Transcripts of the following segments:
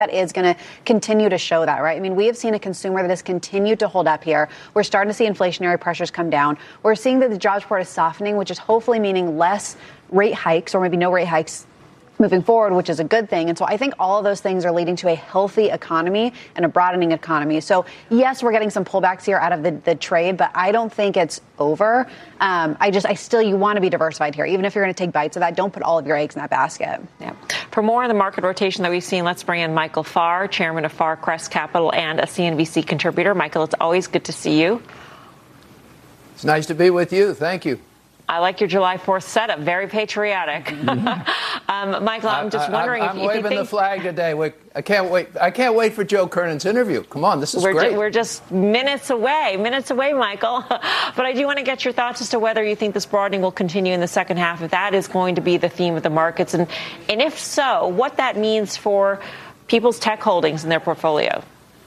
that is going to continue to show that, right? I mean, we have seen a consumer that has continued to hold up here. We're starting to see inflationary pressures come down. We're seeing that the jobs report is softening, which is hopefully meaning less rate hikes or maybe no rate hikes moving forward, which is a good thing. And so I think all of those things are leading to a healthy economy and a broadening economy. So yes, we're getting some pullbacks here out of the trade, but I don't think it's over. You want to be diversified here. Even if you're going to take bites of that, don't put all of your eggs in that basket. Yeah. For more on the market rotation that we've seen, let's bring in Michael Farr, chairman of Farr Crest Capital and a CNBC contributor. Michael, it's always good to see you. It's nice to be with you. Thank you. I like your July 4th setup. Very patriotic. Michael, I'm just wondering I'm if you waving think the flag today. I can't wait. I can't wait for Joe Kernan's interview. Come on, this is great. We're just minutes away, Michael. But I do want to get your thoughts as to whether you think this broadening will continue in the second half, if that is going to be the theme of the markets. And if so, what that means for people's tech holdings in their portfolio.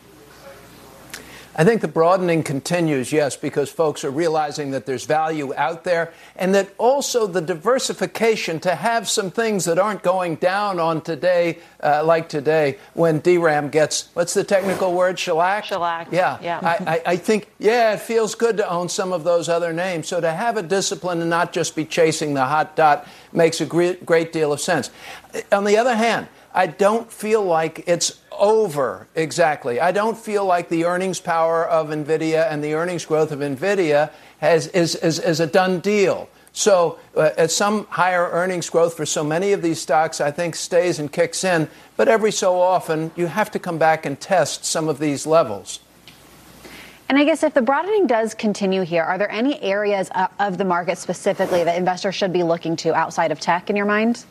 I think the broadening continues, yes, because folks are realizing that there's value out there and that also the diversification to have some things that aren't going down on today, like today, when DRAM gets, what's the technical word, shellacked? Shellacked. Yeah. I think, it feels good to own some of those other names. So to have a discipline and not just be chasing the hot dot makes a great deal of sense. On the other hand, I don't feel like it's over exactly. I don't feel like the earnings power of NVIDIA and the earnings growth of NVIDIA is a done deal. So at some higher earnings growth for so many of these stocks, I think stays and kicks in. But every so often, you have to come back and test some of these levels. And I guess if the broadening does continue here, are there any areas of the market specifically that investors should be looking to outside of tech in your mind?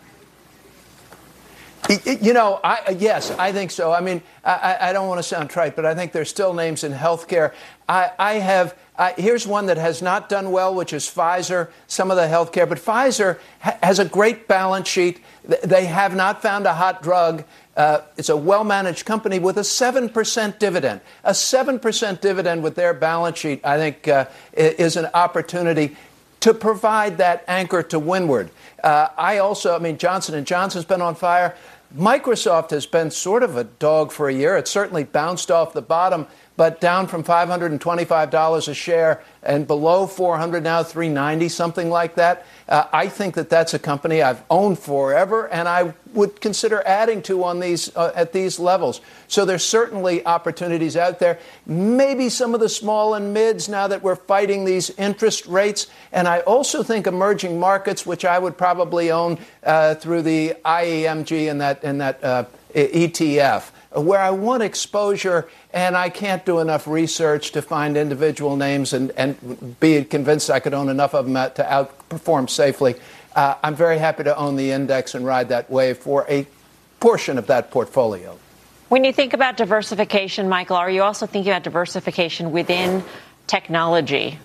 Yes, I think so. I mean, I don't want to sound trite, but I think there's still names in healthcare. Here's one that has not done well, which is Pfizer, some of the healthcare. But Pfizer has a great balance sheet. They have not found a hot drug. It's a well-managed company with a 7% dividend. A 7% dividend with their balance sheet, I think, is an opportunity to provide that anchor to windward. Johnson & Johnson's been on fire. Microsoft has been sort of a dog for a year. It certainly bounced off the bottom, but down from $525 a share and below $400 now, $390, something like that. I think that that's a company I've owned forever, and I would consider adding to on these at these levels. So there's certainly opportunities out there. Maybe some of the small and mids now that we're fighting these interest rates. And I also think emerging markets, which I would probably own through the IEMG and that ETF, where I want exposure, and I can't do enough research to find individual names and be convinced I could own enough of them to outperform safely. I'm very happy to own the index and ride that wave for a portion of that portfolio. When you think about diversification, Michael, are you also thinking about diversification within technology?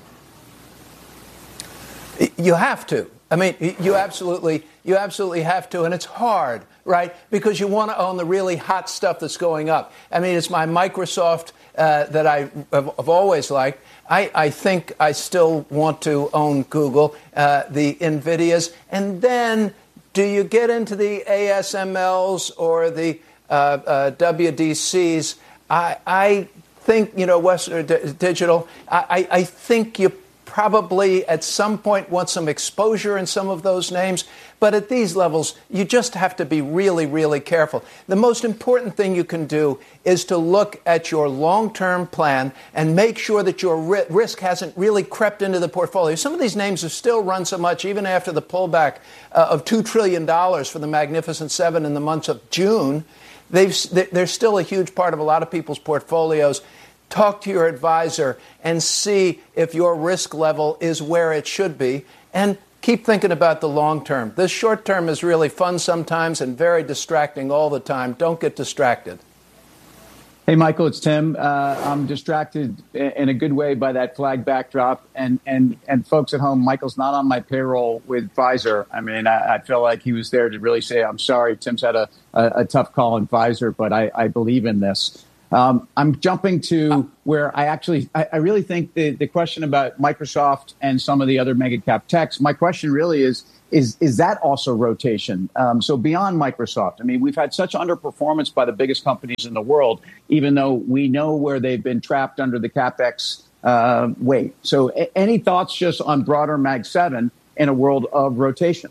You have to. I mean, you absolutely have to, and it's hard, right? Because you want to own the really hot stuff that's going up. I mean, it's my Microsoft that I've always liked. I think I still want to own Google, the NVIDIAs, and then do you get into the ASMLs or the WDCs? I think, Western Digital, I think you probably at some point want some exposure in some of those names. But at these levels, you just have to be really, really careful. The most important thing you can do is to look at your long-term plan and make sure that your risk hasn't really crept into the portfolio. Some of these names have still run so much, even after the pullback of $2 trillion for the Magnificent Seven in the months of June. They're still a huge part of a lot of people's portfolios. Talk to your advisor and see if your risk level is where it should be. And keep thinking about the long term. This short term is really fun sometimes and very distracting all the time. Don't get distracted. Hey, Michael, it's Tim. I'm distracted in a good way by that flag backdrop. And folks at home, Michael's not on my payroll with Pfizer. I mean, I feel like he was there to really say, I'm sorry, Tim's had a tough call in Pfizer, but I believe in this. I'm jumping to where I really think the question about Microsoft and some of the other mega cap techs, my question really is is that also rotation? So beyond Microsoft, I mean, we've had such underperformance by the biggest companies in the world, even though we know where they've been trapped under the CapEx weight. So any thoughts just on broader Mag 7 in a world of rotation?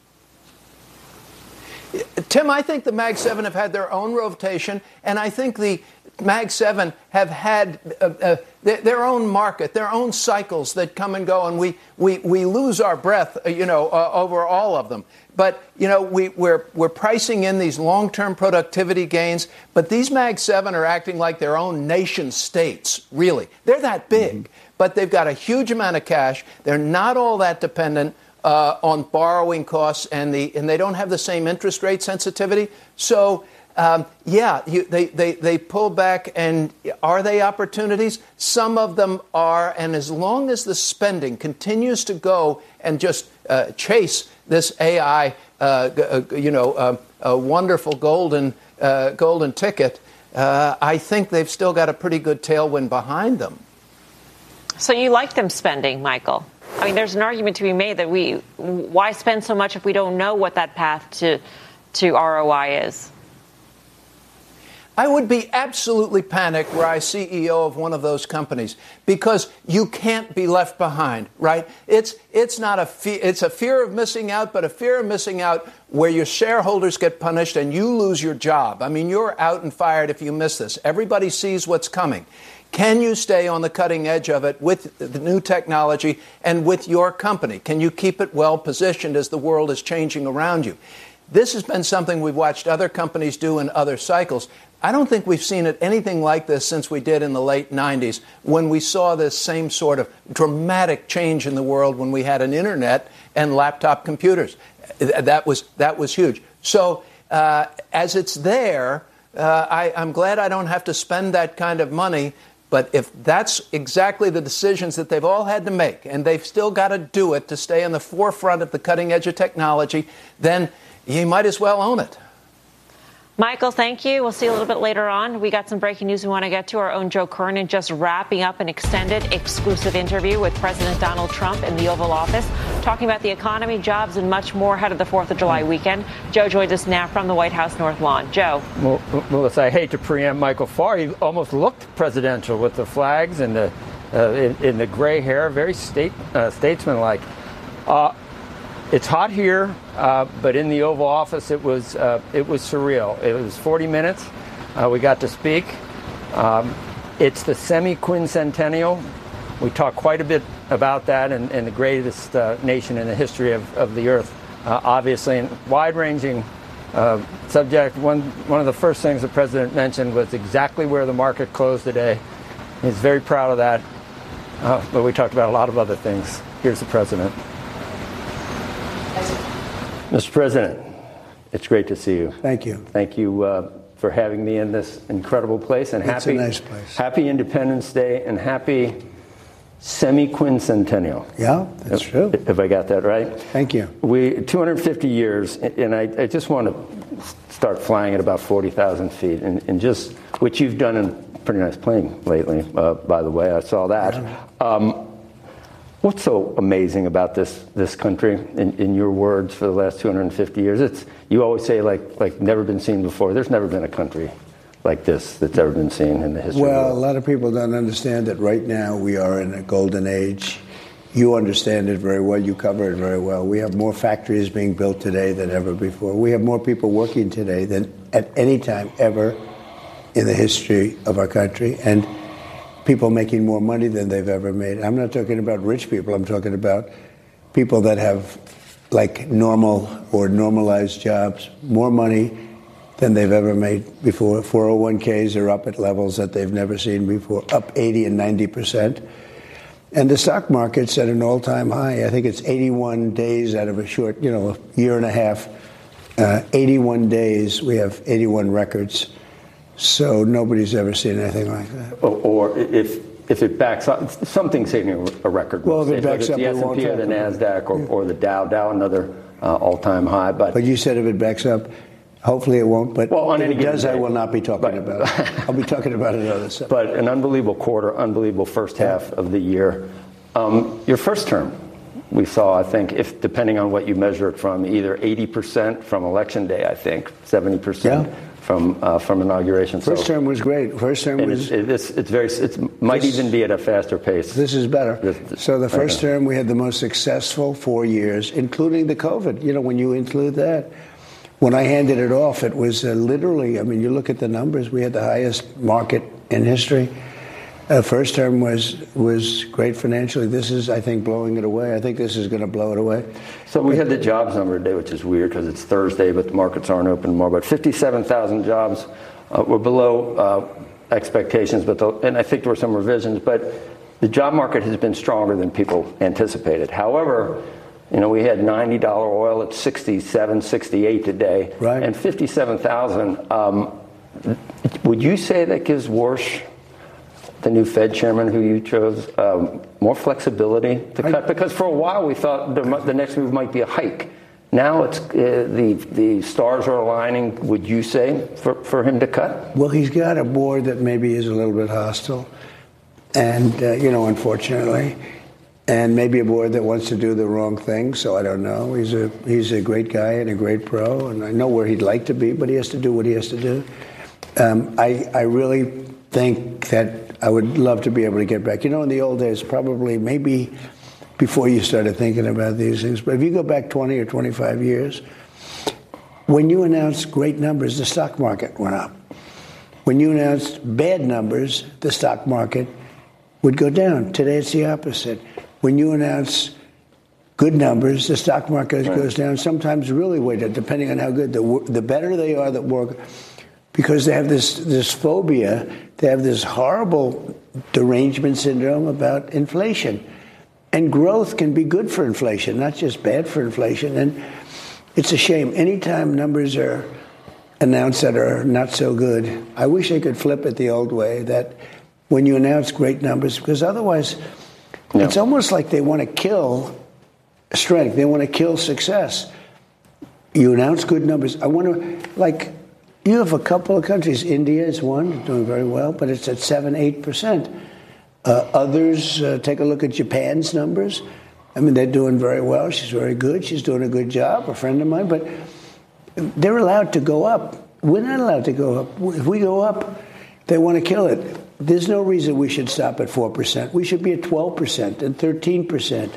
Tim, I think the Mag 7 have had their own rotation, and I think the Mag 7 have had their own market, their own cycles that come and go, and we lose our breath, over all of them. But, we're pricing in these long-term productivity gains, but these Mag 7 are acting like their own nation states, really. They're that big, but they've got a huge amount of cash. They're not all that dependent on borrowing costs, and they don't have the same interest rate sensitivity. So, they pull back, and are they opportunities? Some of them are, and as long as the spending continues to go and just chase this AI, a wonderful golden ticket, I think they've still got a pretty good tailwind behind them. So you like them spending, Michael? I mean, there's an argument to be made that why spend so much if we don't know what that path to ROI is? I would be absolutely panicked were I CEO of one of those companies, because you can't be left behind, right? It's not it's a fear of missing out, but a fear of missing out where your shareholders get punished and you lose your job. I mean, you're out and fired if you miss this. Everybody sees what's coming. Can you stay on the cutting edge of it with the new technology and with your company? Can you keep it well positioned as the world is changing around you? This has been something we've watched other companies do in other cycles. I don't think we've seen anything like this since we did in the late 90s, when we saw this same sort of dramatic change in the world when we had an internet and laptop computers. That was huge. So as it's there, I'm glad I don't have to spend that kind of money. But if that's exactly the decisions that they've all had to make, and they've still got to do it to stay on the forefront of the cutting edge of technology, then you might as well own it. Michael, thank you. We'll see you a little bit later on. We got some breaking news we want to get to. Our own Joe Kernan just wrapping up an extended exclusive interview with President Donald Trump in the Oval Office, talking about the economy, jobs, and much more ahead of the 4th of July weekend. Joe joins us now from the White House North Lawn. Joe. Well, Melissa, I hate to preempt Michael Farr. He almost looked presidential with the flags and in the gray hair, very statesmanlike. It's hot here, but in the Oval Office, it was surreal. It was 40 minutes. We got to speak. It's the semi-quincentennial. We talked quite a bit about that and the greatest nation in the history of the earth. Obviously, a wide-ranging subject. One of the first things the president mentioned was exactly where the market closed today. He's very proud of that. But we talked about a lot of other things. Here's the president. Mr. President, it's great to see you. Thank you. Thank you for having me in this incredible place. And it's a nice place. Happy Independence Day and happy semi-quincentennial. Yeah, that's true. If I got that right. Thank you. 250 years, and I just want to start flying at about 40,000 feet, and just, which you've done in pretty nice plane lately, by the way. I saw that. Yeah. What's so amazing about this country, in your words, for the last 250 years? You always say, like never been seen before. There's never been a country like this that's ever been seen in the history of the world. Well, a lot of people don't understand that right now we are in a golden age. You understand it very well. You cover it very well. We have more factories being built today than ever before. We have more people working today than at any time ever in the history of our country. And people making more money than they've ever made. I'm not talking about rich people. I'm talking about people that have like normal or normalized jobs, more money than they've ever made before. 401ks are up at levels that they've never seen before, up 80 and 90%. And the stock market's at an all-time high. I think it's 81 days out of a short, year and a half. 81 days, we have 81 records. So nobody's ever seen anything like that. Or if it backs up, something's hitting a record. Well, if it backs up, the S&P or the NASDAQ or the Dow, another all-time high. But you said if it backs up, hopefully it won't. But well, if it does, I will not be talking about it. I'll be talking about another stuff. But an unbelievable quarter, unbelievable first half of the year. Your first term, we saw, I think, if depending on what you measure it from, either 80% from election day, I think, 70% from inauguration. First term was great. First term was. It might even be at a faster pace. This is better. So the first term, we had the most successful 4 years, including the COVID. You know, when you include that. When I handed it off, it was literally, I mean, you look at the numbers, we had the highest market in history. First term was great financially. This is, I think, blowing it away. I think this is going to blow it away. So we had the jobs number today, which is weird because it's Thursday, but the markets aren't open tomorrow. But 57,000 jobs were below expectations, and I think there were some revisions. But the job market has been stronger than people anticipated. However, you know, we had $90 oil at 67, 68 today, right, and 57,000. Would you say that gives Warsh, the new Fed chairman who you chose, more flexibility to cut? Because for a while we thought the next move might be a hike. Now it's the stars are aligning, would you say, for him to cut? Well, he's got a board that maybe is a little bit hostile, and, you know, unfortunately. And maybe a board that wants to do the wrong thing, so I don't know. He's a great guy and a great pro, and I know where he'd like to be, but he has to do what he has to do. I really think that I would love to be able to get back. You know, in the old days, probably maybe before you started thinking about these things, but if you go back 20 or 25 years, when you announced great numbers, the stock market went up. When you announced bad numbers, the stock market would go down. Today it's the opposite. When you announce good numbers, the stock market goes down, sometimes really way down, depending on how good. The better they are that work, because they have this phobia, they have this horrible derangement syndrome about inflation. And growth can be good for inflation, not just bad for inflation. And it's a shame. Anytime numbers are announced that are not so good, I wish I could flip it the old way, that when you announce great numbers, because otherwise it's almost like they want to kill strength. They want to kill success. You announce good numbers. I want to, like, you have a couple of countries. India is one, doing very well, but it's at 7-8%. Others, take a look at Japan's numbers. I mean, they're doing very well. She's very good. She's doing a good job, a friend of mine. But they're allowed to go up. We're not allowed to go up. If we go up, they want to kill it. There's no reason we should stop at 4%. We should be at 12% and 13%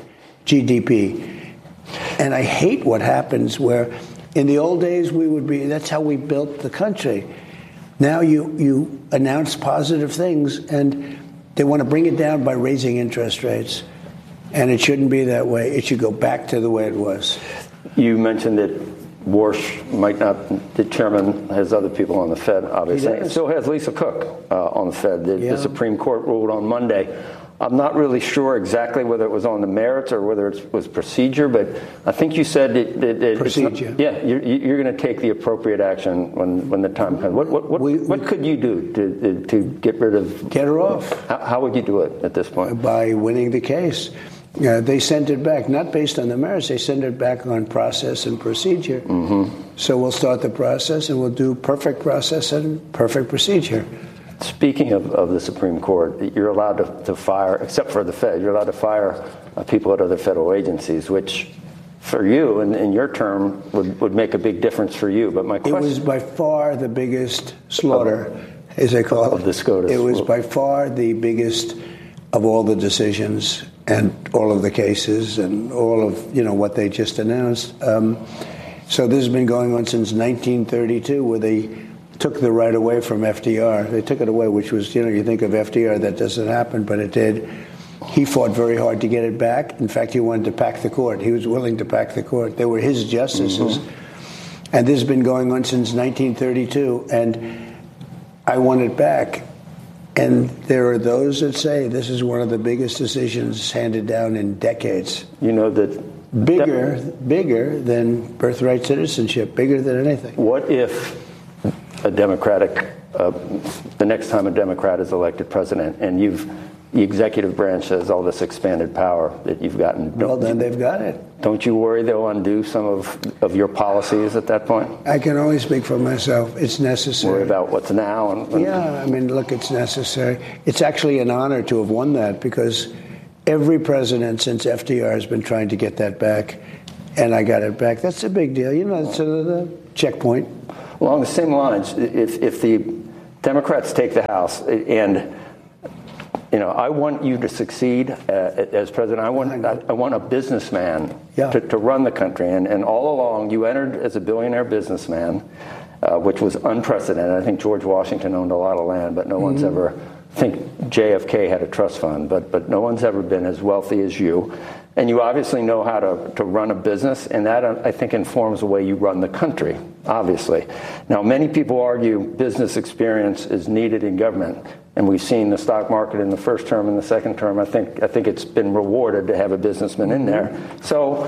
GDP. And I hate what happens where in the old days we would be, that's how we built the country. Now you announce positive things and they want to bring it down by raising interest rates. And it shouldn't be that way. It should go back to the way it was. You mentioned that Warsh might not, the chairman has other people on the Fed, obviously. He still has Lisa Cook on the Fed. The Supreme Court ruled on Monday. I'm not really sure exactly whether it was on the merits or whether it was procedure, but I think you said that procedure. You're going to take the appropriate action when the time comes. What could you do to get rid of? Get her off. How would you do it at this point? By winning the case. They sent it back, not based on the merits. They sent it back on process and procedure. Mm-hmm. So we'll start the process, and we'll do perfect process and perfect procedure. Speaking of the Supreme Court, you're allowed to fire, except for the Fed, you're allowed to fire people at other federal agencies, which for you in your term would make a big difference for you. But my question... It was by far the biggest slaughter, as they call it. Of the SCOTUS. It was by far the biggest of all the decisions and all of the cases and all of, what they just announced. So this has been going on since 1932, where they took the right away from FDR. They took it away, which was, you think of FDR, that doesn't happen, but it did. He fought very hard to get it back. In fact, he wanted to pack the court. He was willing to pack the court. They were his justices. Mm-hmm. And this has been going on since 1932, and I want it back. And there are those that say this is one of the biggest decisions handed down in decades. You know that... Bigger than birthright citizenship, bigger than anything. What if the next time a Democrat is elected president and the executive branch has all this expanded power that you've gotten? Well, then they've got it. Don't you worry they'll undo some of your policies at that point? I can only speak for myself. It's necessary. Worry about what's now. Yeah, look, it's necessary. It's actually an honor to have won that because Every president since FDR has been trying to get that back, and I got it back. That's a big deal. It's a checkpoint. Along the same lines, if the Democrats take the House, and I want you to succeed as president. I want a businessman to run the country, and all along you entered as a billionaire businessman, which was unprecedented. I think George Washington owned a lot of land, but no one's ever. I think JFK had a trust fund, but no one's ever been as wealthy as you. And you obviously know how to run a business, and that, I think, informs the way you run the country, obviously. Now, many people argue business experience is needed in government, and we've seen the stock market in the first term and the second term. I think it's been rewarded to have a businessman in there. So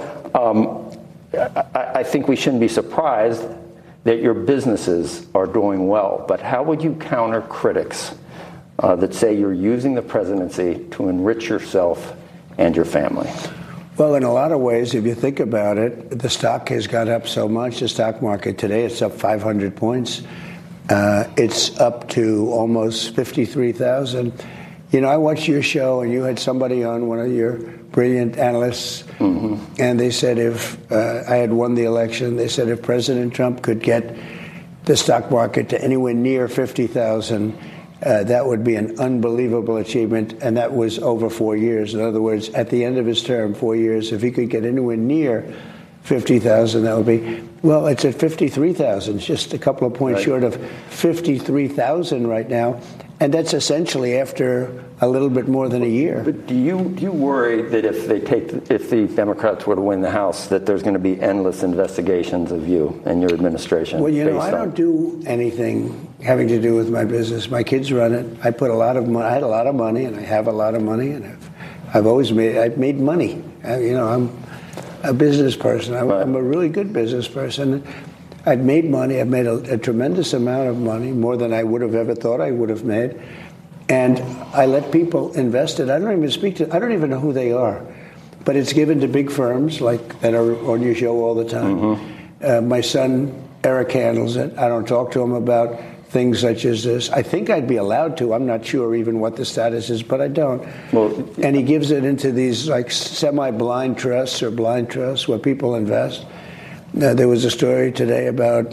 I think we shouldn't be surprised that your businesses are doing well. But how would you counter critics that say you're using the presidency to enrich yourself and your family? Well, in a lot of ways, if you think about it, the stock has gone up so much. The stock market today, it's up 500 points. It's up to almost 53,000. I watched your show, and you had somebody on, one of your brilliant analysts, and they said if I had won the election, they said if President Trump could get the stock market to anywhere near 50,000, that would be an unbelievable achievement, and that was over 4 years. In other words, at the end of his term, 4 years, if he could get anywhere near 50,000, that would be, well, it's at 53,000, just a couple of points short of 53,000 right now, and that's essentially after a little bit more than a year. But do you worry that if the Democrats were to win the House, that there's going to be endless investigations of you and your administration? Well, I don't do anything having to do with my business. My kids run it. I put a lot of money. I had a lot of money, and I have a lot of money, and I've made money. I'm a business person. I'm a really good business person. I've made money. I've made a tremendous amount of money, more than I would have ever thought I would have made. And I let people invest it. I don't even know who they are. But it's given to big firms that are on your show all the time. My son, Eric, handles it. I don't talk to him about things such as this. I think I'd be allowed to. I'm not sure even what the status is, but I don't. And he gives it into these semi-blind trusts or blind trusts where people invest. There was a story today about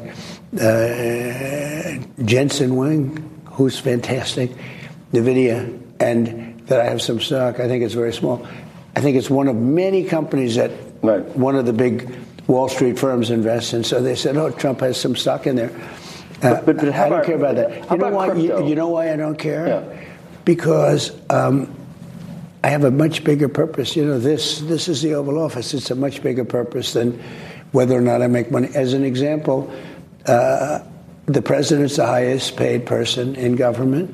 Jensen Huang, who's fantastic, NVIDIA, and that I have some stock. I think it's very small. I think it's one of many companies that one of the big Wall Street firms invests in. So they said, Trump has some stock in there. But I don't care about that. You know why I don't care? Yeah. Because I have a much bigger purpose. This is the Oval Office. It's a much bigger purpose than whether or not I make money. As an example, the president's the highest paid person in government.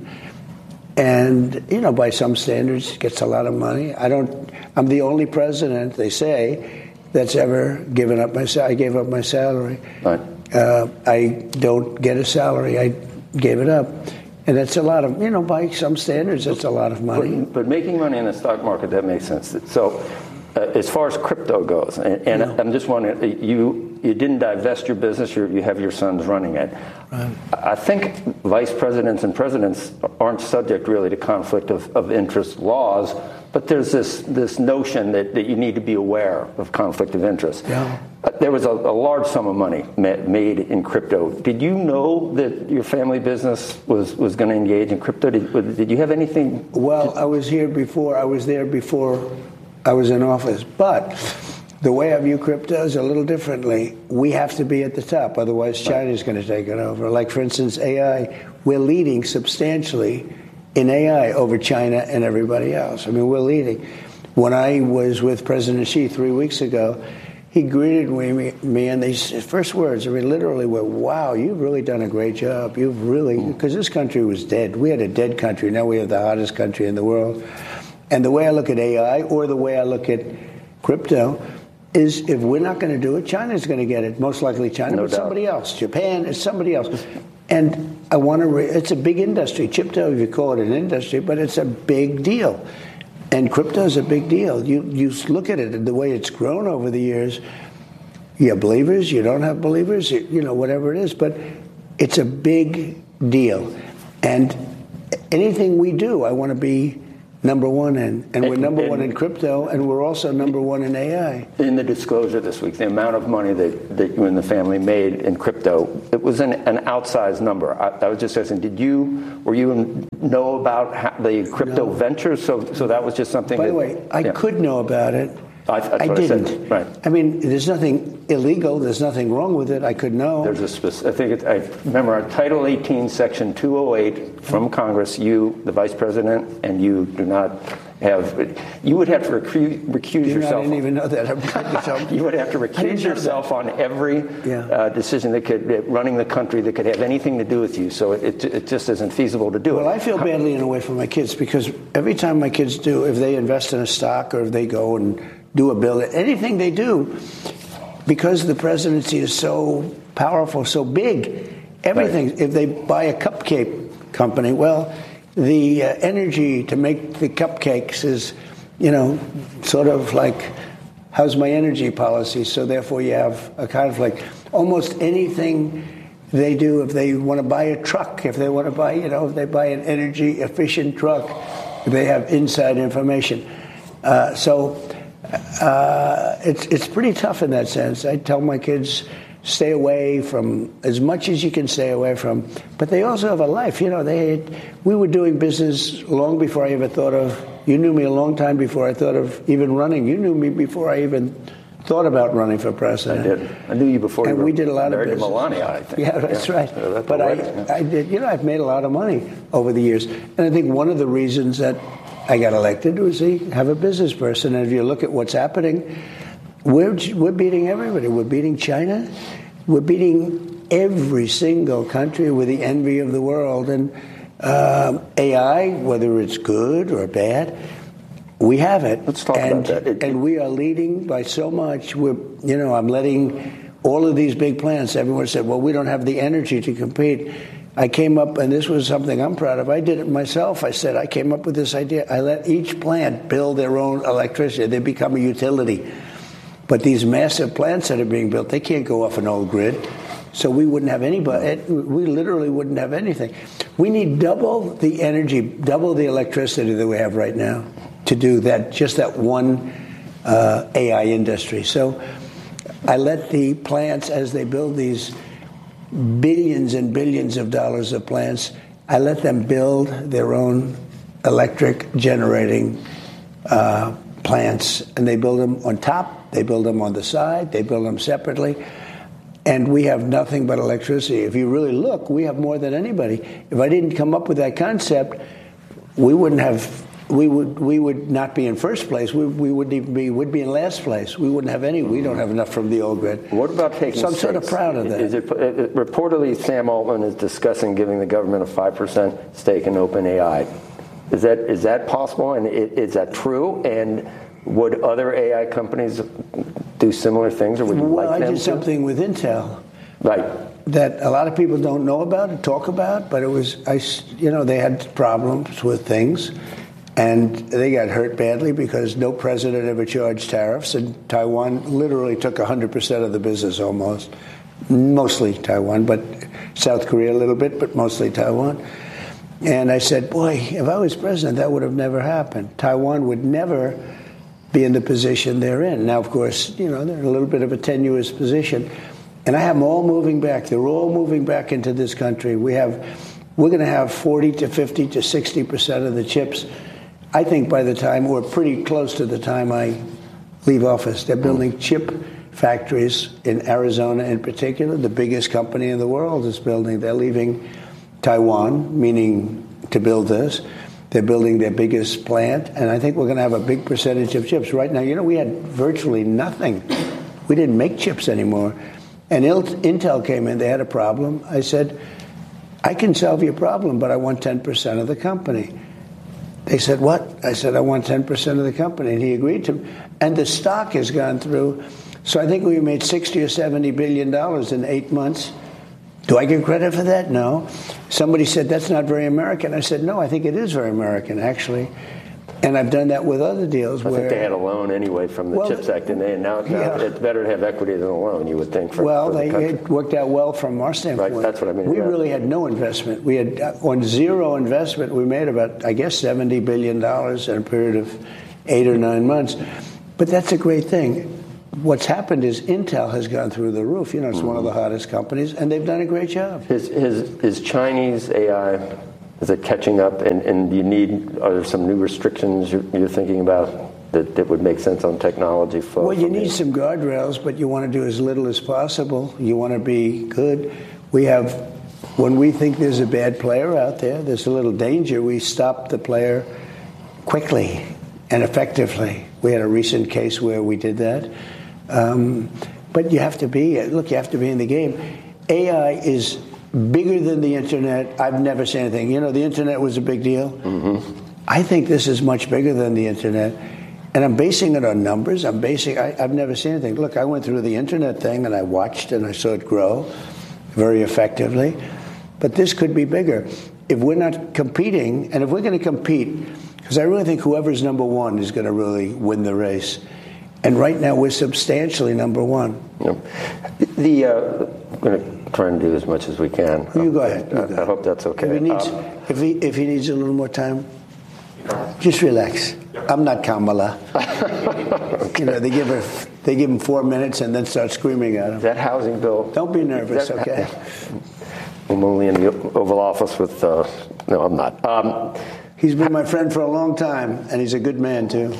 And, by some standards, gets a lot of money. I'm the only president, they say, that's ever given up my salary. I gave up my salary. Right. I don't get a salary. I gave it up. And that's a lot of, by some standards, that's a lot of money. But making money in the stock market, that makes sense. So as far as crypto goes, and I'm just wondering, you didn't divest your business. You have your sons running it. Right. I think vice presidents and presidents aren't subject really to conflict of interest laws, but there's this notion that you need to be aware of conflict of interest. Yeah. There was a large sum of money made in crypto. Did you know that your family business was going to engage in crypto? Did you have anything? Well, I was there before I was in office. But the way I view crypto is a little differently. We have to be at the top, otherwise China's going to take it over. Like, for instance, AI. We're leading substantially in AI over China and everybody else. We're leading. When I was with President Xi 3 weeks ago, he greeted me, and his first words, literally were, wow, you've really done a great job. You've really, because this country was dead. We had a dead country. Now we have the hottest country in the world. And the way I look at AI, or the way I look at crypto, is if we're not going to do it, China's going to get it. Most likely China, but somebody else. Japan, it's somebody else. And I want to, it's a big industry. Crypto, if you call it an industry, but it's a big deal. And crypto is a big deal. You look at it, the way it's grown over the years. You have believers, you don't have believers, whatever it is. But it's a big deal. And anything we do, I want to be number one in. And we're number one in crypto, and we're also number one in AI. In the disclosure this week, the amount of money that you and the family made in crypto, it was an outsized number. I was just asking, were you know about the crypto ventures? So that was just something. By the way, I could know about it. I didn't. Right. I mean, there's nothing illegal. There's nothing wrong with it. I could know. There's I remember Title 18, Section 208 from Congress. You, the Vice President, and you do not have. You would have to recuse yourself. I didn't even know that. You would have to recuse yourself on every decision that could running the country that could have anything to do with you. So it just isn't feasible to do it. Well, I feel badly in a way for my kids because every time my kids do, if they invest in a stock or if they go and do a bill, anything they do, because the presidency is so powerful, so big, everything. Right. If they buy a cupcake company, well, the energy to make the cupcakes is, sort of like, how's my energy policy? So therefore you have a conflict. Almost anything they do, if they want to buy a truck, if they want to buy, if they buy an energy efficient truck, they have inside information. It's pretty tough in that sense. I tell my kids, stay away from as much as you can stay away from, but they also have a life. We were doing business long before I ever thought of. You knew me a long time before I thought of even running. You knew me before I even thought about running for president. I did. I knew you before. And we did a lot of business. Melania, I think. Yeah, that's right. But I did. I've made a lot of money over the years, and I think one of the reasons that I got elected was have a business person. And if you look at what's happening, we're beating everybody. We're beating China. We're beating every single country. We're the envy of the world. And AI, whether it's good or bad, we have it. Let's talk about that. And we are leading by so much. I'm letting all of these big plants. Everyone said, well, we don't have the energy to compete. I came up, and this was something I'm proud of. I did it myself. I came up with this idea. I let each plant build their own electricity. They become a utility. But these massive plants that are being built, they can't go off an old grid. So we wouldn't have anybody. We literally wouldn't have anything. We need double the energy, double the electricity that we have right now to do that, just that one AI industry. So I let the plants, as they build these billions and billions of dollars of plants, I let them build their own electric generating plants, and they build them on top, they build them on the side, they build them separately, and we have nothing but electricity. If you really look, we have more than anybody. If I didn't come up with that concept, we would not be in first place. We would be in last place. We wouldn't have any. We don't have enough from the old grid. What about taking? So I'm sort of proud of that. Reportedly, Sam Altman is discussing giving the government a 5% stake in OpenAI. Is that possible? And is that true? And would other AI companies do similar things, or would you like them to? I did something with Intel. Right. That a lot of people don't know about and talk about, but they had problems with things. And they got hurt badly because no president ever charged tariffs, and Taiwan literally took 100% of the business almost. Mostly Taiwan, but South Korea a little bit, but mostly Taiwan. And I said, boy, if I was president, that would have never happened. Taiwan would never be in the position they're in. Now, of course, they're in a little bit of a tenuous position. And I have them all moving back. They're all moving back into this country. We're going to have 40 to 50 to 60% of the chips, I think, by the time, or pretty close to the time I leave office. They're building chip factories in Arizona in particular. The biggest company in the world is building. They're leaving Taiwan, meaning to build this. They're building their biggest plant, and I think we're going to have a big percentage of chips. Right now, we had virtually nothing. We didn't make chips anymore. And Intel came in. They had a problem. I said, I can solve your problem, but I want 10% of the company. They said, what? I said, I want 10% of the company. And he agreed to. And the stock has gone through. So I think we made $60 or $70 billion in 8 months. Do I get credit for that? No. Somebody said, that's not very American. I said, no, I think it is very American, actually. And I've done that with other deals. I think they had a loan anyway from the CHIPS Act, and now it's better to have equity than a loan, you would think. It worked out well from our standpoint. Right, that's what I mean. We really had no investment. We had, on zero investment, we made about, I guess, $70 billion in a period of 8 or 9 months. But that's a great thing. What's happened is Intel has gone through the roof. You know, it's one of the hottest companies, and they've done a great job. Is Chinese AI, is it catching up? And are there some new restrictions you're thinking about that would make sense on technology flow? Well, you need some guardrails, but you want to do as little as possible. You want to be good. When we think there's a bad player out there, there's a little danger, we stop the player quickly and effectively. We had a recent case where we did that. But you have to be in the game. AI is bigger than the internet. I've never seen anything. You know, the internet was a big deal. Mm-hmm. I think this is much bigger than the internet. And I'm basing it on numbers. I've never seen anything. Look, I went through the internet thing and I watched and I saw it grow very effectively. But this could be bigger. If we're not competing, and if we're going to compete, because I really think whoever's number one is going to really win the race. And right now we're substantially number one. Yep. I'm going to try and do as much as we can. You go ahead. I hope that's okay. If he needs a little more time, just relax. I'm not Kamala. Okay. You know, they give him 4 minutes and then start screaming at him. That housing bill. Don't be nervous, okay? I'm only in the Oval Office with. No, I'm not. He's been my friend for a long time, and he's a good man too.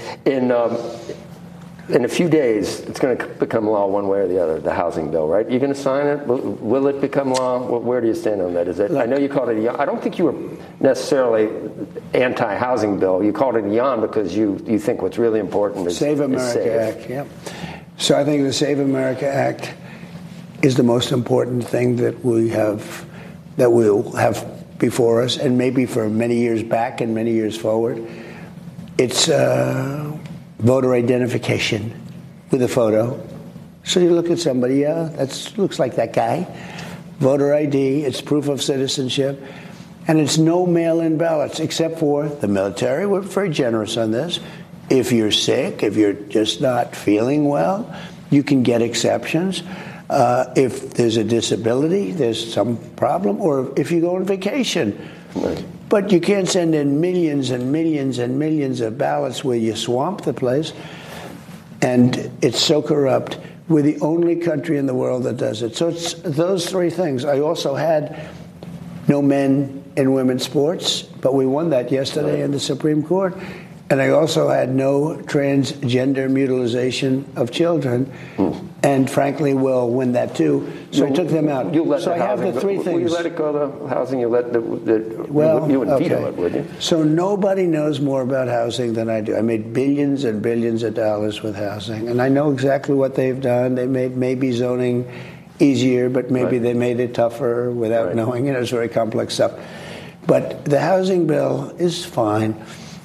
In a few days, it's going to become law one way or the other, the housing bill, right? You're going to sign it? Will it become law? Where do you stand on that? I know you called it a yawn. I don't think you were necessarily anti-housing bill. You called it a yawn because you think what's really important is Save America Act, yeah. So I think the Save America Act is the most important thing that we'll have before us, and maybe for many years back and many years forward. It's voter identification with a photo. So you look at somebody, that looks like that guy. Voter ID, it's proof of citizenship. And it's no mail-in ballots, except for the military. We're very generous on this. If you're sick, if you're just not feeling well, you can get exceptions. If there's a disability, there's some problem, or if you go on vacation. Right. But you can't send in millions and millions and millions of ballots where you swamp the place. And it's so corrupt. We're the only country in the world that does it. So it's those three things. I also had no men in women's sports, but we won that yesterday in the Supreme Court. And I also had no transgender mutilization of children. And frankly, we'll win that too. So I took them out. So I have the three things. Will you let it go, the housing? You wouldn't veto it, would you? So nobody knows more about housing than I do. I made billions and billions of dollars with housing. And I know exactly what they've done. They made maybe zoning easier, but maybe they made it tougher without knowing. It's very complex stuff. But the housing bill is fine.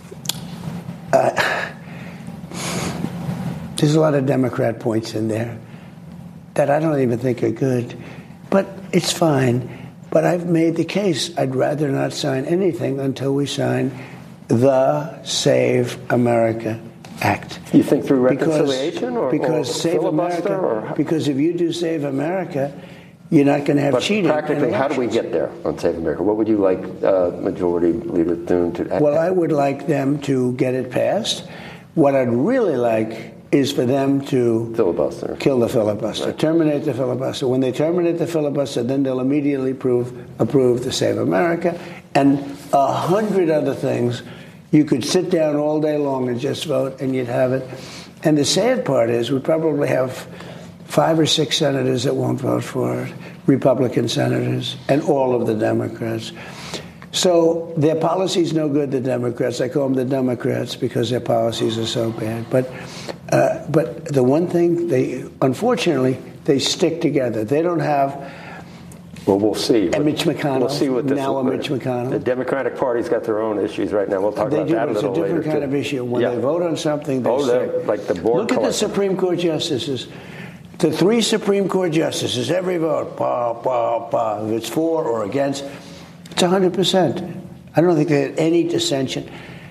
There's a lot of Democrat points in there that I don't even think are good. But it's fine. But I've made the case I'd rather not sign anything until we sign the Save America Act. You think through reconciliation or Save America? Because if you do Save America, you're not going to have cheating. Practically, how do we get there on Save America? What would you like Majority Leader Thune to add? Well, I would like them to get it passed. What I'd really like is for them to kill the filibuster, terminate the filibuster. When they terminate the filibuster, then they'll immediately approve the Save America and 100 other things. You could sit down all day long and just vote, and you'd have it. And the sad part is we probably have 5 or 6 senators that won't vote for it, Republican senators, and all of the Democrats. So their policy's no good, the Democrats. I call them the Democrats because their policies are so bad. But the one thing, unfortunately, they stick together. They don't have... Well, we'll see. And Mitch McConnell. We'll see what this now Mitch McConnell. The Democratic Party's got their own issues right now. We'll talk about that a little later. It's a different kind of issue. When they vote on something, they say... like the board. Look at the Supreme Court justices. The 3 Supreme Court justices, every vote, if it's for or against, it's 100%. I don't think they had any dissension.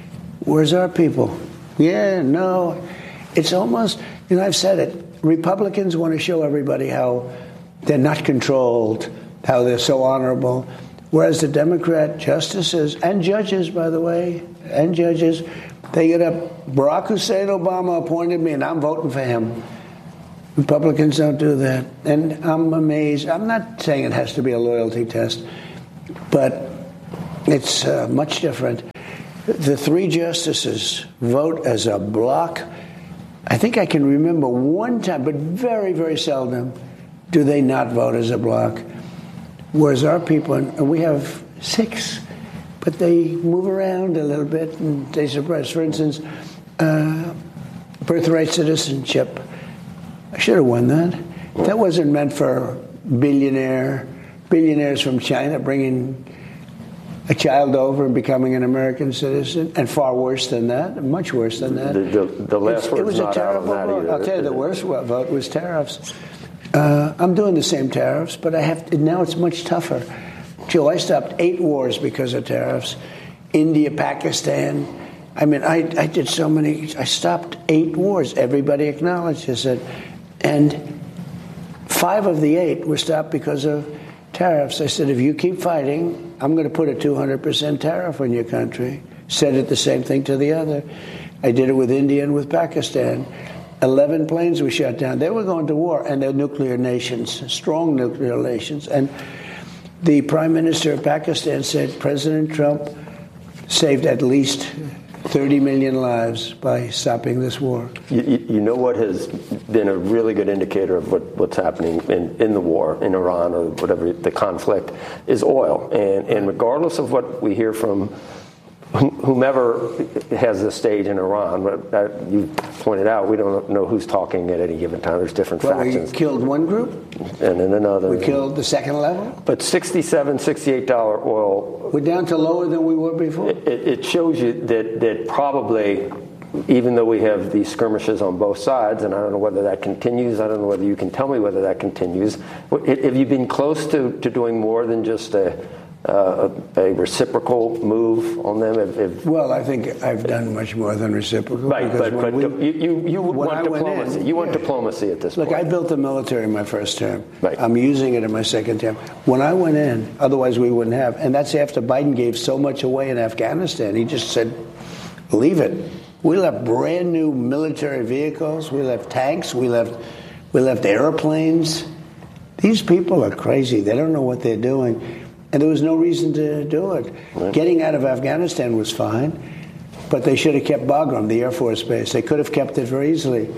where's our people? Yeah, no. It's almost, I've said it. Republicans want to show everybody how they're not controlled, how they're so honorable. Whereas the Democrat justices and judges, by the way, and judges, they get up. Barack Hussein Obama appointed me, and I'm voting for him. Republicans don't do that. And I'm amazed. I'm not saying it has to be a loyalty test, but it's much different. The three justices vote as a block. I think I can remember one time, but very, very seldom, do they not vote as a block. Whereas our people, and we have 6, but they move around a little bit and they suppress. For instance, birthright citizenship. I should have won that. That wasn't meant for billionaires from China bringing a child over and becoming an American citizen, and far worse than that, much worse than that. The last word's not out on that either. I'll tell you, the worst vote was tariffs. I'm doing the same tariffs, but now it's much tougher. Joe, I stopped 8 wars because of tariffs. India, Pakistan. I mean, I did so many. I stopped 8 wars. Everybody acknowledges it. And 5 of the 8 were stopped because of tariffs. I said, if you keep fighting, I'm going to put a 200% tariff on your country. Said it the same thing to the other. I did it with India and with Pakistan. 11 planes were shut down. They were going to war, and they're nuclear nations, strong nuclear nations. And the Prime Minister of Pakistan said President Trump saved at least 30 million lives by stopping this war. You know what has been a really good indicator of what's happening in the war in Iran or whatever the conflict is oil. And regardless of what we hear from whomever has the stage in Iran, you pointed out, we don't know who's talking at any given time. There's different factions. We killed one group, and then another. We killed the second level. But $67, $68 oil. We're down to lower than we were before. It shows you that probably, even though we have these skirmishes on both sides, and I don't know whether that continues, I don't know whether you can tell me whether that continues. Have you been close to doing more than just a reciprocal move on them? Well, I think I've done much more than reciprocal. Right, but you want diplomacy. You want diplomacy at this point. Look, I built the military in my first term. Right. I'm using it in my second term. When I went in, otherwise we wouldn't have. And that's after Biden gave so much away in Afghanistan. He just said, leave it. We left brand new military vehicles. We left tanks. We left airplanes. These people are crazy. They don't know what they're doing. And there was no reason to do it. Right. Getting out of Afghanistan was fine, but they should have kept Bagram, the Air Force base. They could have kept it very easily.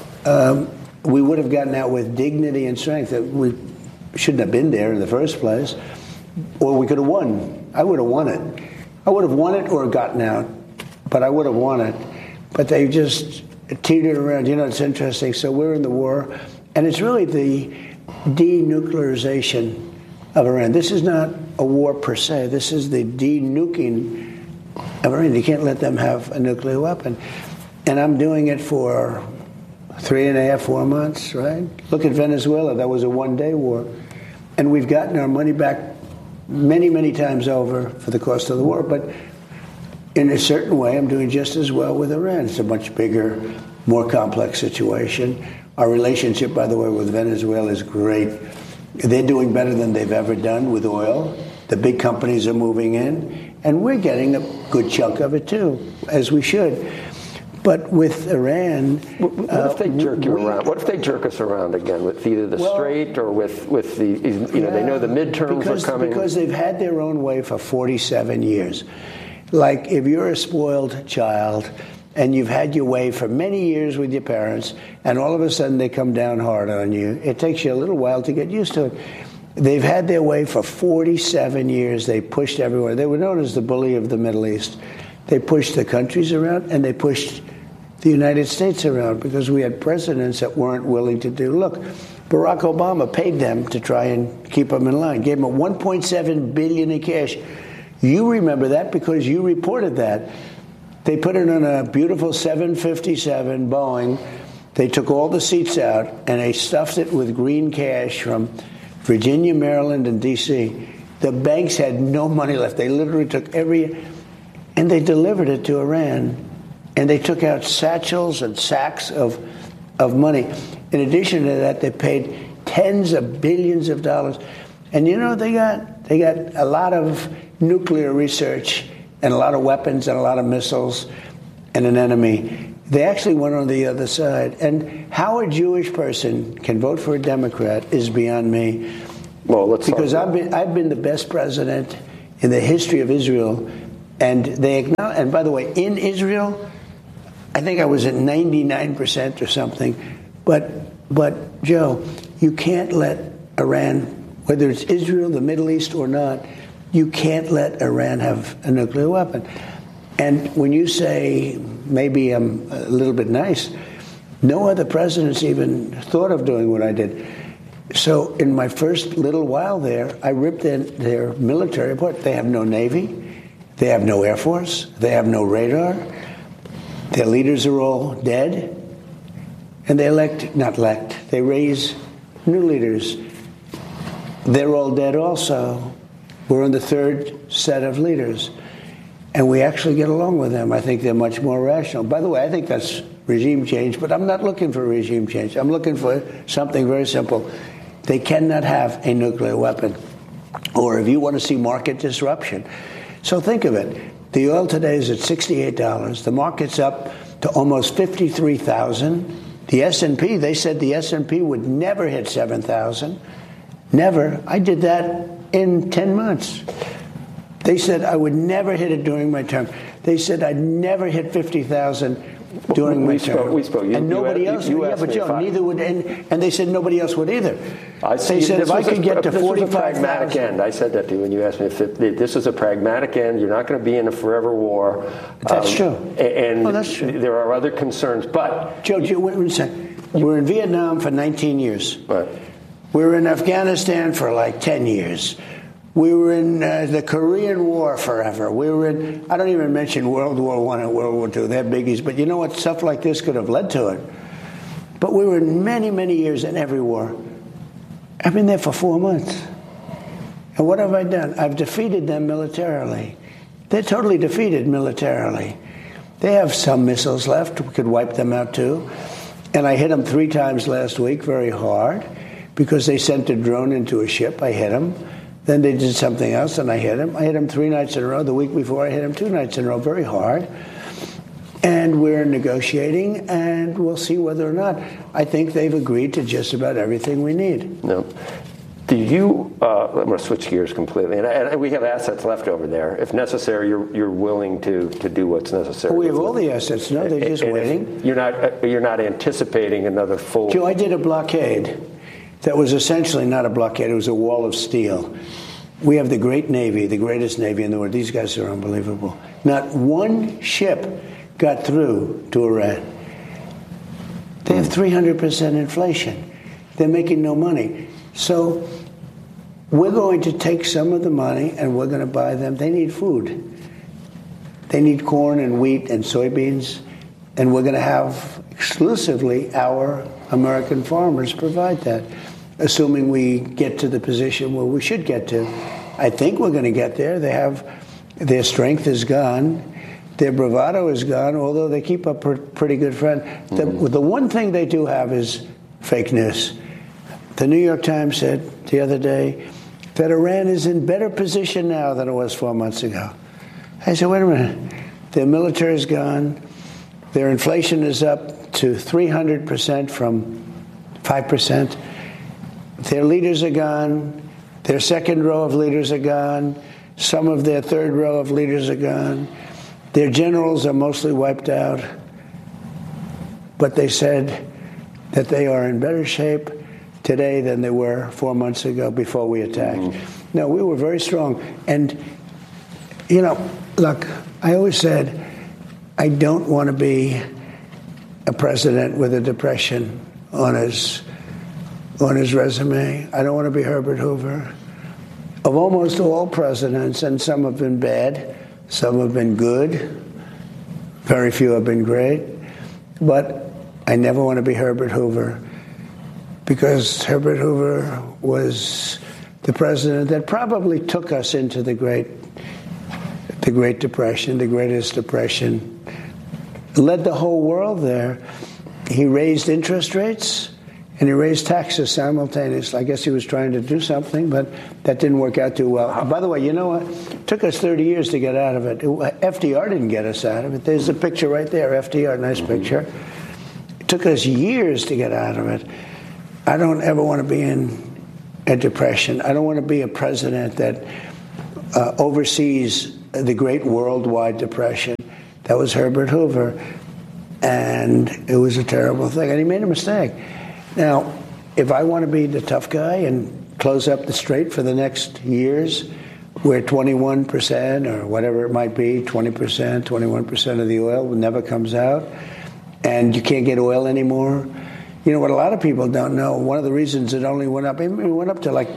We would have gotten out with dignity and strength. That we shouldn't have been there in the first place. Or we could have won. I would have won it. I would have won it or gotten out, but I would have won it. But they just teetered around. It's interesting. So we're in the war, and it's really the denuclearization of Iran. This is not a war per se. This is the de-nuking of Iran. You can't let them have a nuclear weapon. And I'm doing it for 3.5, 4 months, right? Look at Venezuela. That was a one-day war. And we've gotten our money back many, many times over for the cost of the war. But in a certain way, I'm doing just as well with Iran. It's a much bigger, more complex situation. Our relationship, by the way, with Venezuela is great. They're doing better than they've ever done with oil. The big companies are moving in, and we're getting a good chunk of it too, as we should. But with Iran, what if they jerk you around? What if they jerk us around again with either the Strait or with the they know the midterms are coming because they've had their own way for 47 years. Like if you're a spoiled child and you've had your way for many years with your parents, and all of a sudden they come down hard on you, it takes you a little while to get used to it. They've had their way for 47 years. They pushed everywhere. They were known as the bully of the Middle East. They pushed the countries around, and they pushed the United States around because we had presidents that weren't willing to do. Look, Barack Obama paid them to try and keep them in line, gave them $1.7 billion in cash. You remember that because you reported that. They put it on a beautiful 757 Boeing. They took all the seats out, and they stuffed it with green cash from Virginia, Maryland, and D.C. The banks had no money left. They literally took and they delivered it to Iran, and they took out satchels and sacks of money. In addition to that, they paid tens of billions of dollars. And you know what they got? They got a lot of nuclear research and a lot of weapons and a lot of missiles and an enemy. They actually went on the other side. And how a Jewish person can vote for a Democrat is beyond me. Well, because I've been the best president in the history of Israel. And they acknowledge, and by the way, in Israel, I think I was at 99% or something. But Joe, you can't let Iran, whether it's Israel, the Middle East or not, you can't let Iran have a nuclear weapon. And when you say, maybe I'm a little bit nice, no other presidents even thought of doing what I did. So in my first little while there, I ripped their military apart. They have no Navy. They have no Air Force. They have no radar. Their leaders are all dead. And they they raise new leaders. They're all dead also. We're on the third set of leaders. And we actually get along with them. I think they're much more rational. By the way, I think that's regime change, but I'm not looking for regime change. I'm looking for something very simple. They cannot have a nuclear weapon. Or if you want to see market disruption. So think of it. The oil today is at $68. The market's up to almost $53,000. The S&P, they said the S&P would never hit 7,000. Never. I did that in 10 months. They said I would never hit it during my term. They said I'd never hit 50,000 during my term. We spoke. And nobody else would. Yeah, but Joe, neither would. And they said nobody else would either. They said if I could get to 45,000. This was a pragmatic end. I said that to you when you asked me if this is a pragmatic end. You're not going to be in a forever war. That's true. And that's true. There are other concerns. But Joe, wait a second. We're in Vietnam for 19 years. Right. We were in Afghanistan for like 10 years. We were in the Korean War forever. We were in, I don't even mention World War I and World War II. They're biggies. But you know what? Stuff like this could have led to it. But we were in many, many years in every war. I've been there for 4 months. And what have I done? I've defeated them militarily. They're totally defeated militarily. They have some missiles left. We could wipe them out too. And I hit them 3 times last week very hard because they sent a drone into a ship. I hit them. Then they did something else, and I hit him. I hit him 3 nights in a row. The week before, I hit him 2 nights in a row, very hard. And we're negotiating, and we'll see whether or not. I think they've agreed to just about everything we need. No. Do you? I'm going to switch gears completely, and we have assets left over there. If necessary, you're willing to do what's necessary. We have all the assets. No, they're just waiting. You're not anticipating another full. Joe, I did a blockade. That was essentially not a blockade. It was a wall of steel. We have the great Navy, the greatest Navy in the world. These guys are unbelievable. Not one ship got through to Iran. They have 300% inflation. They're making no money. So we're going to take some of the money and we're going to buy them. They need food. They need corn and wheat and soybeans. And we're going to have exclusively our American farmers provide that, assuming we get to the position where we should get to. I think we're going to get there. Their strength is gone. Their bravado is gone, although they keep up a pretty good front. The one thing they do have is fake news. The New York Times said the other day that Iran is in better position now than it was 4 months ago. I said, wait a minute. Their military is gone. Their inflation is up to 300% from 5%. Their leaders are gone. Their second row of leaders are gone. Some of their third row of leaders are gone. Their generals are mostly wiped out. But they said that they are in better shape today than they were 4 months ago before we attacked. No, we were very strong. And, you know, look, I always said I don't want to be a president with a depression on his resume. I don't want to be Herbert Hoover. Of almost all presidents, and some have been bad, some have been good, very few have been great, but I never want to be Herbert Hoover because Herbert Hoover was the president that probably took us into the the Great Depression, the greatest depression, led the whole world there. He raised interest rates and he raised taxes simultaneously. I guess he was trying to do something, but that didn't work out too well. By the way, you know what? It took us 30 years to get out of it. FDR didn't get us out of it. There's a picture right there, FDR, nice picture. It took us years to get out of it. I don't ever want to be in a depression. I don't want to be a president that oversees the great worldwide depression. That was Herbert Hoover, and it was a terrible thing, and he made a mistake. Now, if I want to be the tough guy and close up the strait for the next years, where 21% or whatever it might be, 20%, 21% of the oil never comes out, and you can't get oil anymore. You know what a lot of people don't know, one of the reasons it only went up, it went up to like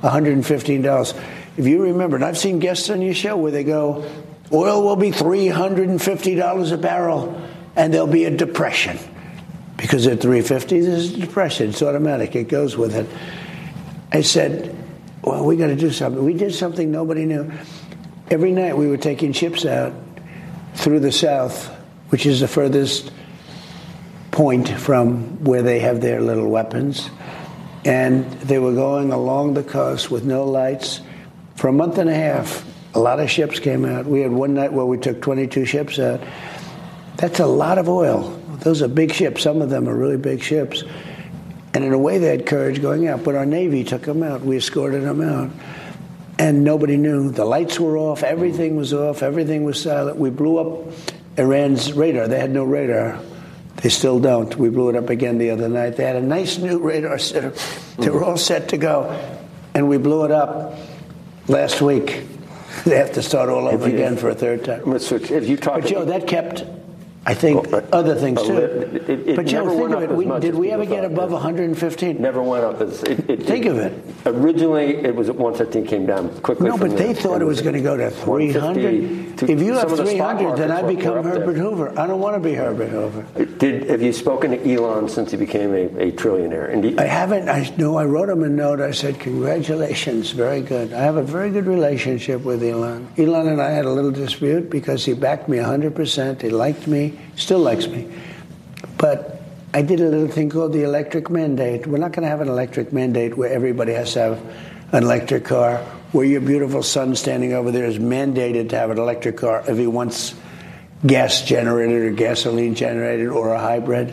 $115. If you remember, and I've seen guests on your show where they go, oil will be $350 a barrel, and there'll be a depression. Because at $350, there's a depression. It's automatic. It goes with it. I said, well, we got to do something. We did something nobody knew. Every night we were taking ships out through the South, which is the furthest point from where they have their little weapons. And they were going along the coast with no lights. For a month and a half, a lot of ships came out. We had one night where we took 22 ships out. That's a lot of oil. Those are big ships. Some of them are really big ships. And in a way, they had courage going out. But our Navy took them out. We escorted them out. And nobody knew. The lights were off. Everything was off. Everything was silent. We blew up Iran's radar. They had no radar. They still don't. We blew it up again the other night. They had a nice new radar set. They were all set to go. And we blew it up last week. They have to start all over again for a third time. If you talk, but Joe, that kept, I think, other things too. But Joe, think of it. Did we ever get above 115? Never went up as. Think of it. Originally, it was at 115. Came down quickly. No, but they thought it was going to go to 300. If you have 300, then I become Herbert Hoover. I don't want to be Herbert Hoover. Have you spoken to Elon since he became a trillionaire? I haven't. I wrote him a note. I said, congratulations, very good. I have a very good relationship with Elon. Elon and I had a little dispute because he backed me 100%. He liked me, still likes me. But I did a little thing called the electric mandate. We're not going to have an electric mandate where everybody has to have an electric car, where your beautiful son standing over there is mandated to have an electric car if he wants gas generated or gasoline generated or a hybrid.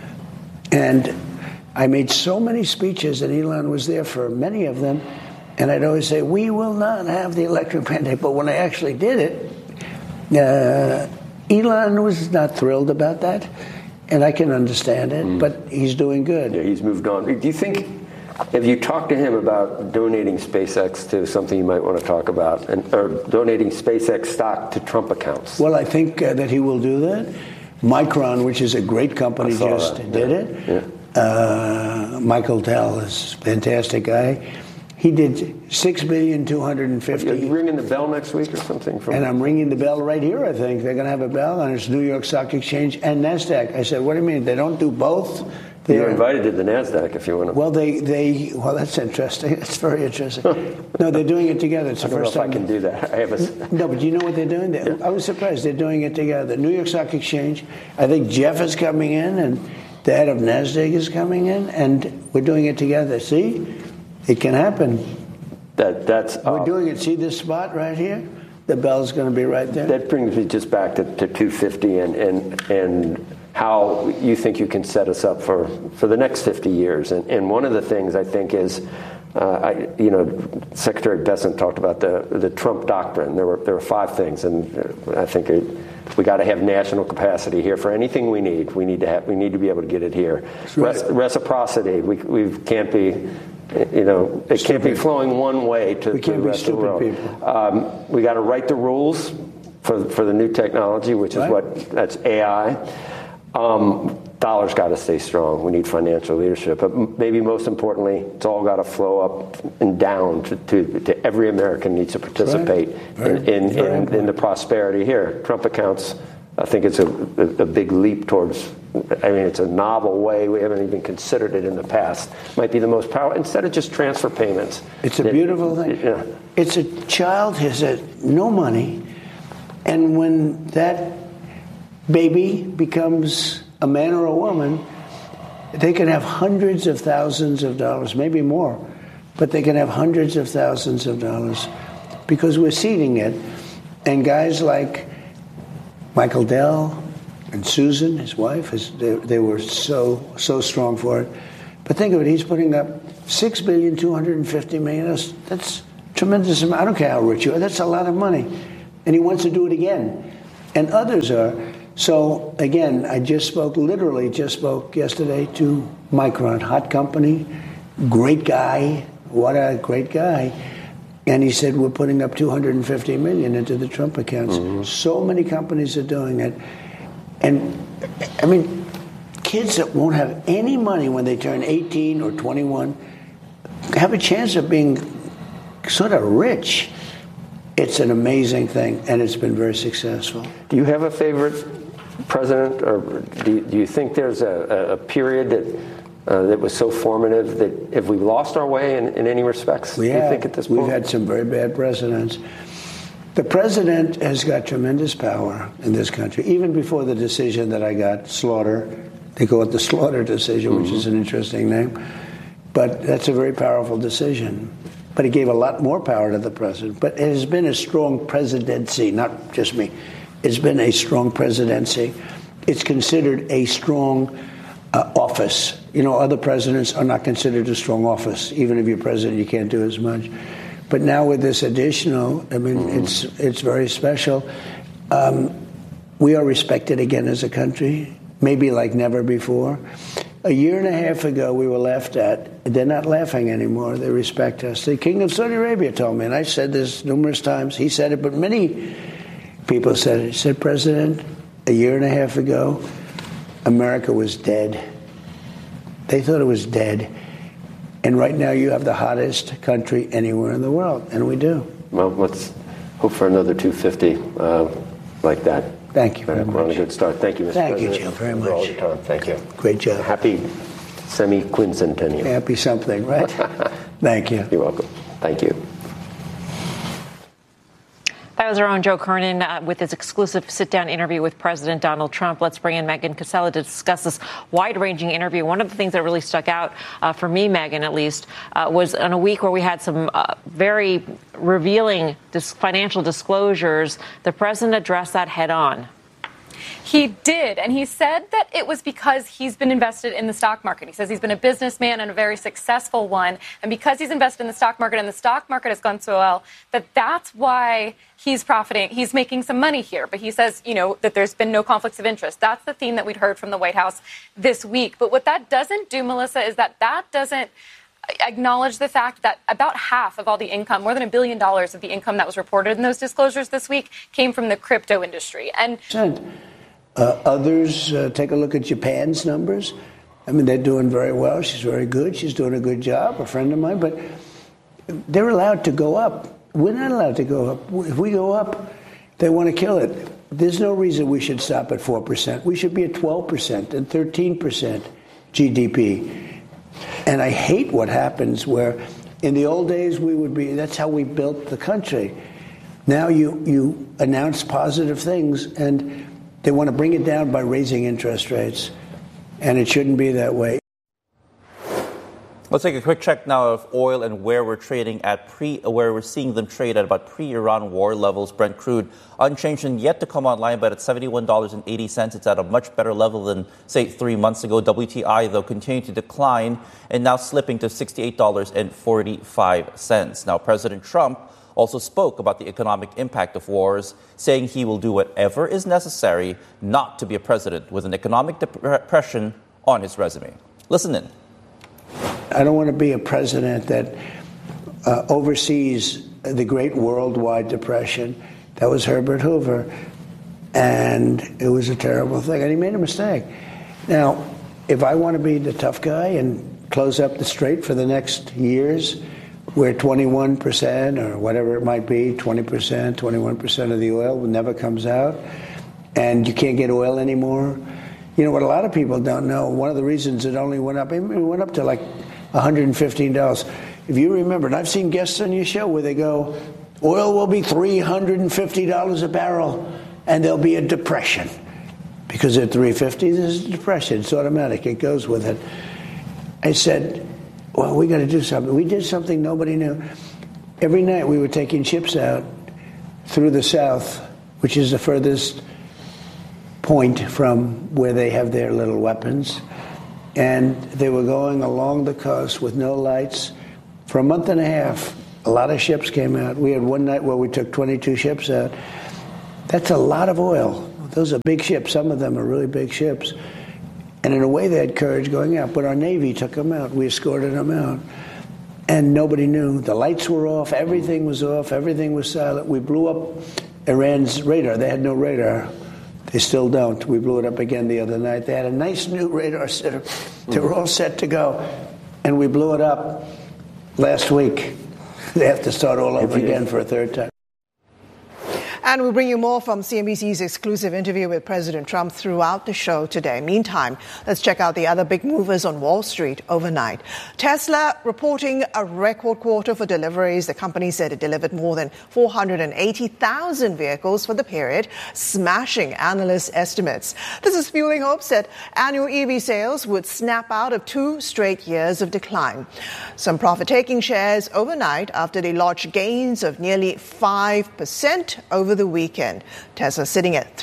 And I made so many speeches, and Elon was there for many of them, and I'd always say, we will not have the electric mandate. But when I actually did it, Elon was not thrilled about that, and I can understand it, but he's doing good. Yeah, he's moved on. Do you think, have you talked to him about donating SpaceX to something you might want to talk about, or donating SpaceX stock to Trump accounts? Well, I think that he will do that. Micron, which is a great company, just did it. Yeah. Michael Dell is a fantastic guy. He did $6,250,000,000. Are you ringing the bell next week or something? And I'm ringing the bell right here, I think. They're going to have a bell, and it's New York Stock Exchange and NASDAQ. I said, what do you mean? They don't do both? You're invited to the NASDAQ if you want to. Well, well, that's interesting. That's very interesting. No, they're doing it together. It's the first time. I can do that. No, but you know what they're doing? I was surprised. They're doing it together. New York Stock Exchange, I think Jeff is coming in, and the head of NASDAQ is coming in, and we're doing it together. See? It can happen. We're doing it. See this spot right here? The bell's going to be right there. That brings me just back to 250 and how you think you can set us up for the next 50 years. And one of the things I think is, Secretary Bessent talked about the Trump doctrine. There were 5 things, and I think we got to have national capacity here for anything we need. We need to be able to get it here. Right. Reciprocity. We can't be. It can't be flowing one way to the rest of the world. We got to write the rules for the new technology, which is that's AI. Dollar's got to stay strong. We need financial leadership. But maybe most importantly, it's all got to flow up and down to every American needs to participate in the prosperity here. Trump accounts, I think it's a big leap towards, it's a novel way. We haven't even considered it in the past. Might be the most powerful, instead of just transfer payments. It's a beautiful thing. Yeah. It's a child who has no money, And when that baby becomes a man or a woman, they can have hundreds of thousands of dollars, maybe more, but they can have hundreds of thousands of dollars because we're seeding it. And guys like Michael Dell and Susan, his wife, they were so strong for it. But think of it, he's putting up $6.25 billion. That's tremendous amount. I don't care how rich you are. That's a lot of money. And he wants to do it again. And others are. So, again, I literally just spoke yesterday to Micron, hot company, great guy. What a great guy. And he said, we're putting up $250 million into the Trump accounts. Mm-hmm. So many companies are doing it. And, I mean, kids that won't have any money when they turn 18 or 21 have a chance of being sort of rich. It's an amazing thing, and it's been very successful. Do you have a favorite president, or do you think there's a period that was so formative that if we lost our way in any respects, do you think at this point? We've had some very bad presidents. The president has got tremendous power in this country, even before the decision that I got, Slaughter. They call it the Slaughter decision, mm-hmm. which is an interesting name. But that's a very powerful decision. But he gave a lot more power to the president. But it has been a strong presidency, not just me. It's been a strong presidency. It's considered a strong office. You know, other presidents are not considered a strong office. Even if you're president, you can't do as much. But now with this additional, I mean, mm-hmm. it's very special. We are respected again as a country, maybe like never before. A year and a half ago, we were laughed at. They're not laughing anymore. They respect us. The King of Saudi Arabia told me, and I've said this numerous times. He said it, but many people said it. He said, President, a year and a half ago, America was dead. They thought it was dead. And right now, you have the hottest country anywhere in the world, and we do. Well, let's hope for another 250 like that. Thank you very much. We're on a good start. Thank you, Mr. President. Thank you, Joe, very much. For all your time. Thank you. Great job. Happy semi-quincentennial. Happy something, right? Thank you. You're welcome. Thank you. That was our own Joe Kernan with his exclusive sit-down interview with President Donald Trump. Let's bring in Megan Cassella to discuss this wide-ranging interview. One of the things that really stuck out for me, Megan, at least, was on a week where we had some very revealing financial disclosures. The president addressed that head-on. He did, and he said that it was because he's been invested in the stock market. He says he's been a businessman and a very successful one, and because he's invested in the stock market and the stock market has gone so well, that's why he's profiting. He's making some money here, but he says, that there's been no conflicts of interest. That's the theme that we'd heard from the White House this week. But what that doesn't do, Melissa, is that doesn't acknowledge the fact that about half of all the income, more than $1 billion of the income that was reported in those disclosures this week, came from the crypto industry. And others, take a look at Japan's numbers. I mean, they're doing very well. She's very good. She's doing a good job, a friend of mine. But they're allowed to go up. We're not allowed to go up. If we go up, they want to kill it. There's no reason we should stop at 4%. We should be at 12% and 13% GDP. And I hate what happens where in the old days we would be, that's how we built the country. Now you announce positive things and they want to bring it down by raising interest rates, and it shouldn't be that way. Let's take a quick check now of oil and where we're trading at where we're seeing them trade at about pre-Iran war levels. Brent crude unchanged and yet to come online, but at $71.80. It's at a much better level than, say, 3 months ago. WTI, though, continued to decline and now slipping to $68.45. Now, President Trump also spoke about the economic impact of wars, saying he will do whatever is necessary not to be a president with an economic depression on his resume. Listen in. I don't want to be a president that oversees the great worldwide depression. That was Herbert Hoover, and it was a terrible thing, and he made a mistake. Now, if I want to be the tough guy and close up the strait for the next years, where 21% or whatever it might be, 20%, 21% of the oil never comes out, and you can't get oil anymore. You know what a lot of people don't know, one of the reasons it only went up, it went up to like $115. If you remember, and I've seen guests on your show where they go, oil will be $350 a barrel. and there'll be a depression. Because at 350, there's a depression. It's automatic. It goes with it. I said, well, we got to do something. We did something nobody knew. Every night we were taking ships out through the south, which is the furthest point from where they have their little weapons. And they were going along the coast with no lights. For a month and a half, a lot of ships came out. We had one night where we took 22 ships out. That's a lot of oil. Those are big ships. Some of them are really big ships. And in a way, they had courage going out. But our Navy took them out. We escorted them out. And nobody knew. The lights were off. Everything was off. Everything was silent. We blew up Iran's radar. They had no radar. They still don't. We blew it up again the other night. They had a nice new radar system. They were all set to go. And we blew it up last week. They have to start all over again for a third time. And we'll bring you more from CNBC's exclusive interview with President Trump throughout the show today. Meantime, let's check out the other big movers on Wall Street overnight. Tesla reporting a record quarter for deliveries. The company said it delivered more than 480,000 vehicles for the period, smashing analyst estimates. This is fueling hopes that annual EV sales would snap out of 2 straight years of decline. Some profit-taking shares overnight after they lodged gains of nearly 5% over the weekend. Tesla sitting at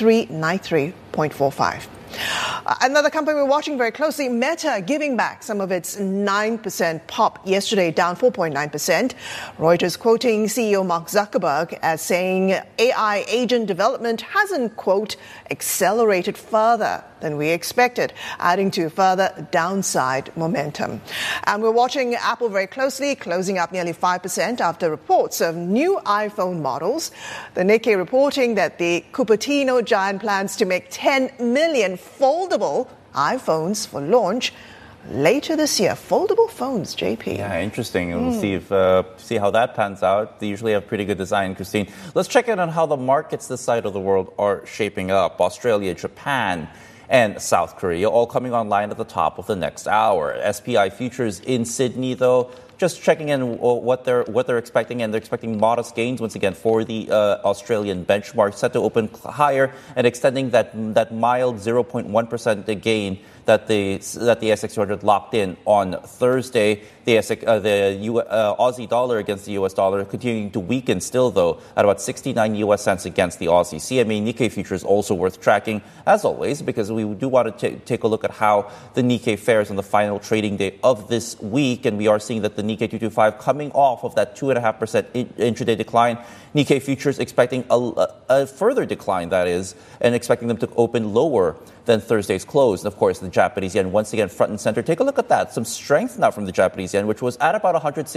393.45. Another company we're watching very closely, Meta, giving back some of its 9% pop yesterday, down 4.9%. Reuters quoting CEO Mark Zuckerberg as saying AI agent development hasn't, quote, accelerated further than we expected, adding to further downside momentum. And we're watching Apple very closely, closing up nearly 5% after reports of new iPhone models. The Nikkei reporting that the Cupertino giant plans to make 10 million foldable iPhones for launch later this year. Foldable phones, JP. Yeah, interesting. We'll see how that pans out. They usually have pretty good design, Christine. Let's check in on how the markets this side of the world are shaping up. Australia, Japan, and South Korea all coming online at the top of the next hour. SPI futures in Sydney, though, just checking in what they're expecting, and they're expecting modest gains once again for the Australian benchmark, set to open higher and extending that mild 0.1% gain that the ASX 200 locked in on Thursday. The Aussie dollar against the US dollar continuing to weaken still, though, at about 69 US cents against the Aussie. CME Nikkei futures also worth tracking, as always, because we do want to take a look at how the Nikkei fares on the final trading day of this week. And we are seeing that the Nikkei 225 coming off of that 2.5% intraday decline. Nikkei futures expecting a further decline, that is, and expecting them to open lower than Thursday's close. And, of course, the Japanese yen once again front and center. Take a look at that. Some strength now from the Japanese yen, which was at about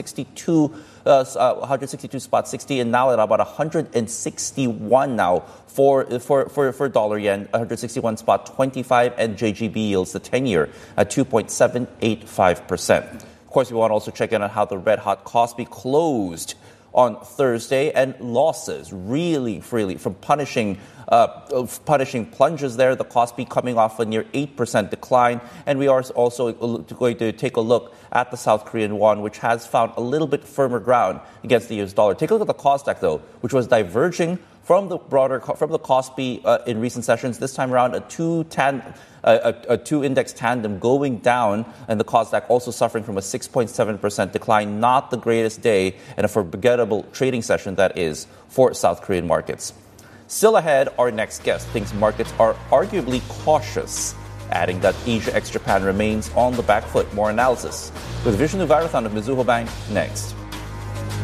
162.60 and now at about 161 now for dollar yen, 161.25, and JGB yields the 10-year at 2.785%. Of course, we want to also check in on how the red-hot Kospi closed on Thursday, and losses really freely from punishing plunges there. The Kospi coming off a near 8% decline, and we are also going to take a look at the South Korean won, which has found a little bit firmer ground against the US dollar. Take a look at the Kosdaq, though, which was diverging from the Kospi in recent sessions. This time around, a two index tandem going down, and the Kosdaq also suffering from a 6.7% decline. Not the greatest day and a forgettable trading session that is for South Korean markets. Still ahead, our next guest thinks markets are arguably cautious, adding that Asia ex-Japan remains on the back foot. More analysis with Vishnu Varathan of Mizuho Bank next.